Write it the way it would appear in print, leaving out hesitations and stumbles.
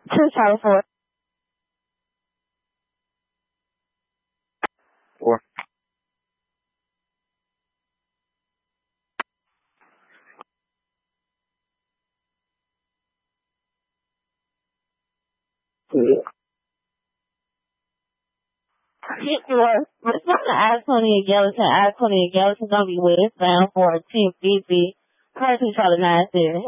Two Charlie four. Four. It's not the I-20 and Gallatin. I-20 and Gallatin gonna be westbound for 1050. Car 2 Charlie 9 series.